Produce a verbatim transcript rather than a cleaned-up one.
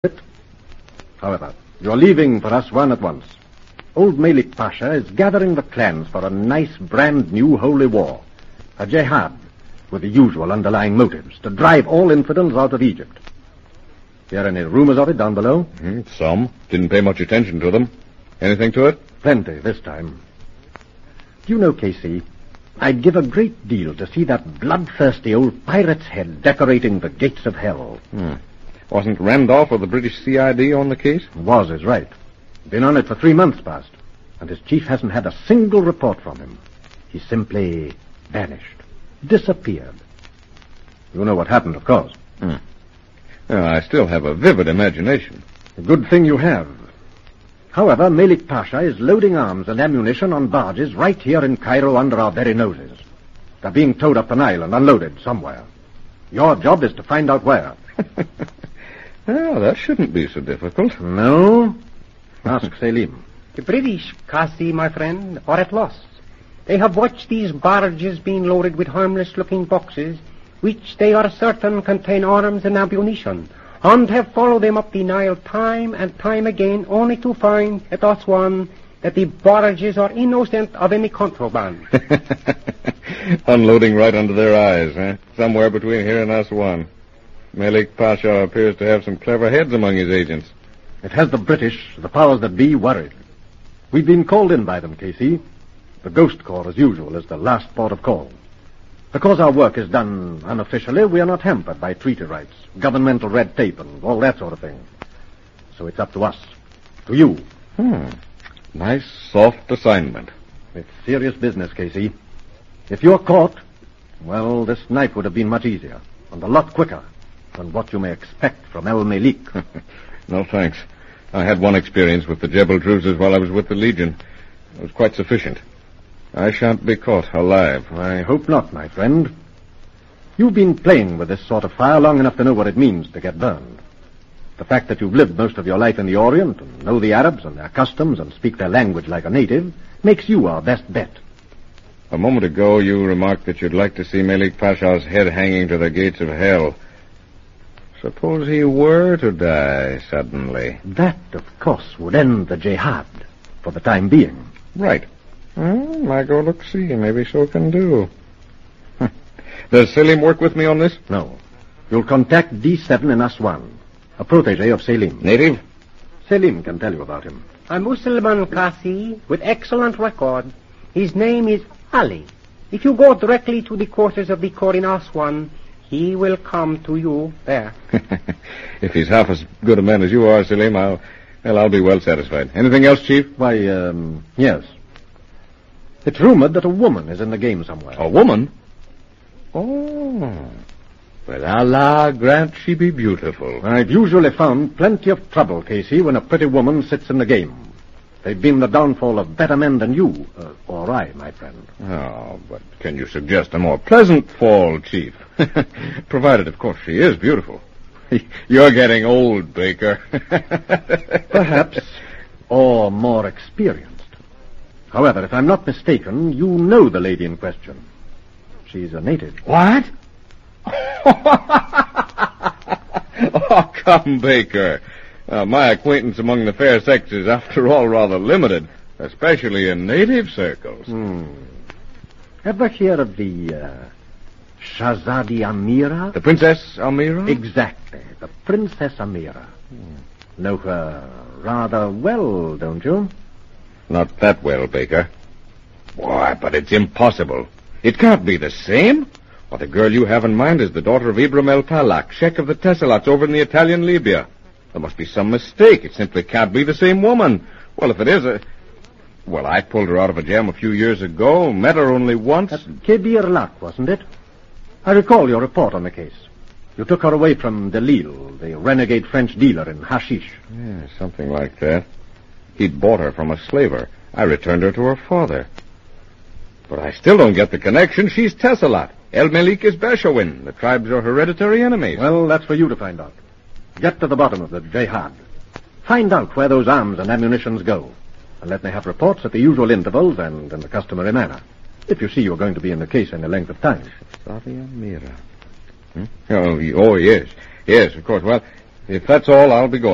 However, you're leaving for Aswan at once. Old Malik Pasha is gathering the clans for a nice brand new holy war. A jihad, with the usual underlying motives, to drive all infidels out of Egypt. Hear any rumors of it down below? Mm, some. Didn't pay much attention to them. Anything to it? Plenty, this time. Do you know, Casey, I'd give a great deal to see that bloodthirsty old pirate's head decorating the gates of hell. Hmm. Wasn't Randolph of the British C I D on the case? Was is right. Been on it for three months past, and his chief hasn't had a single report from him. He simply vanished, disappeared. You know what happened, of course. Hmm. Well, I still have a vivid imagination. A good thing you have. However, Malik Pasha is loading arms and ammunition on barges right here in Cairo under our very noses. They're being towed up the Nile and unloaded somewhere. Your job is to find out where. Well, that shouldn't be so difficult. No? Ask Selim. The British, Kasi, my friend, are at loss. They have watched these barges being loaded with harmless-looking boxes, which they are certain contain arms and ammunition, and have followed them up the Nile time and time again, only to find at Aswan that the barges are innocent of any contraband. Unloading right under their eyes, eh? Somewhere between here and Aswan. Malik Pasha appears to have some clever heads among his agents. It has the British, the powers that be, worried. We've been called in by them, Casey. The Ghost Corps, as usual, is the last port of call. Because our work is done unofficially, we are not hampered by treaty rights, governmental red tape, and all that sort of thing. So it's up to us, to you. Hmm. Nice, soft assignment. It's serious business, Casey. If you're caught, well, this night would have been much easier, and a lot quicker than what you may expect from El Malik. No, thanks. I had one experience with the Jebel Druzes while I was with the Legion. It was quite sufficient. I shan't be caught alive. I hope not, my friend. You've been playing with this sort of fire long enough to know what it means to get burned. The fact that you've lived most of your life in the Orient and know the Arabs and their customs and speak their language like a native makes you our best bet. A moment ago, you remarked that you'd like to see Malik Pasha's head hanging to the gates of hell. Suppose he were to die suddenly. That, of course, would end the jihad for the time being. Right. Well, might go look see. Maybe so can do. Does Selim work with me on this? No. You'll contact D seven in Aswan, a protege of Selim. Native? Selim can tell you about him. A Muslim Kasi with excellent record. His name is Ali. If you go directly to the quarters of the Corps in Aswan, he will come to you there. If he's half as good a man as you are, Selim, I'll, well, I'll be well satisfied. Anything else, Chief? Why, um, yes. It's rumored that a woman is in the game somewhere. A woman? Oh. Well, Allah grant she be beautiful. I've usually found plenty of trouble, Casey, when a pretty woman sits in the game. They've been the downfall of better men than you, uh, or I, my friend. Oh, but can you suggest a more pleasant fall, Chief? Provided, of course, she is beautiful. You're getting old, Baker. Perhaps, or more experienced. However, if I'm not mistaken, you know the lady in question. She's a native. What? Oh, come, Baker. Uh, my acquaintance among the fair sex is, after all, rather limited, especially in native circles. Hmm. Ever hear of the uh, Shahzadi Amira? The Princess Amira? Exactly, the Princess Amira. Hmm. Know her rather well, don't you? Not that well, Baker. Why, but it's impossible. It can't be the same. Or the girl you have in mind is the daughter of Ibrahim El Talak, Sheikh of the Tesselats over in the Italian Libya. There must be some mistake. It simply can't be the same woman. Well, if it is a... Well, I pulled her out of a jam a few years ago, met her only once. At Kebir Lak, wasn't it? I recall your report on the case. You took her away from Delil, the renegade French dealer in hashish. Yeah, something like that. He'd bought her from a slaver. I returned her to her father. But I still don't get the connection. She's Tesselat. El Malik is Beshawin. The tribes are hereditary enemies. Well, that's for you to find out. Get to the bottom of the jihad. Find out where those arms and ammunitions go. And let me have reports at the usual intervals and in the customary manner. If you see you're going to be in the case any length of time. Sadia Mira. Hmm? Oh, oh, yes. Yes, of course. Well, if that's all, I'll be going.